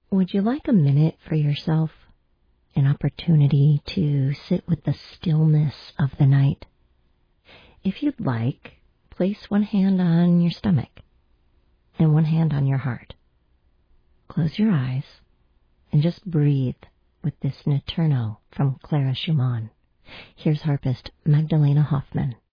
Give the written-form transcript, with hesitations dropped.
Would you like a minute for yourself? An opportunity to sit with the stillness of the night? If you'd like, place one hand on your stomach and one hand on your heart. Close your eyes and just breathe with this Notturno from Clara Schumann. Here's harpist Magdalena Hoffman.